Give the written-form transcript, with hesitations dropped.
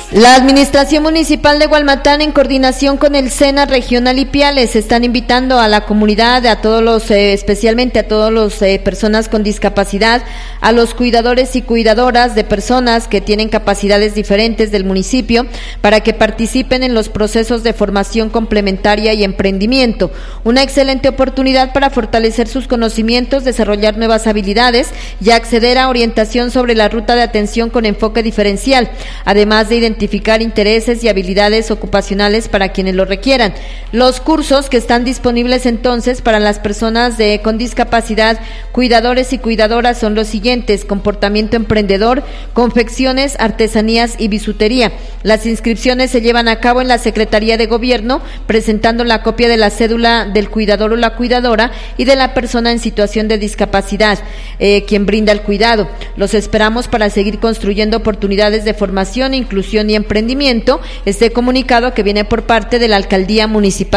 La Administración Municipal de Gualmatán, en coordinación con el SENA Regional Ipiales, están invitando a la comunidad, a todos los, especialmente a todas las personas con discapacidad, a los cuidadores y cuidadoras de personas que tienen capacidades diferentes del municipio, para que participen en los procesos de formación complementaria y emprendimiento. Una excelente oportunidad para fortalecer sus conocimientos, desarrollar nuevas habilidades y acceder a orientación sobre la ruta de atención con enfoque diferencial, además de identificar intereses y habilidades ocupacionales para quienes lo requieran. Los cursos que están disponibles entonces para las personas con discapacidad, cuidadores y cuidadoras son los siguientes: comportamiento emprendedor, confecciones, artesanías y bisutería. Las inscripciones se llevan a cabo en la Secretaría de Gobierno, presentando la copia de la cédula del cuidador o la cuidadora y de la persona en situación de discapacidad, quien brinda el cuidado. Los esperamos para seguir construyendo oportunidades de formación, inclusión y emprendimiento. Este comunicado que viene por parte de la Alcaldía Municipal